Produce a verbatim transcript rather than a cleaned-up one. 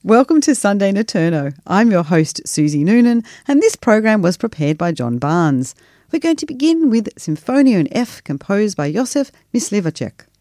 Welcome to Sunday Naturno. I'm your host, Susie Noonan, and this program was prepared by John Barnes. We're going to begin with Symphonium F composed by Josef Myslivacek.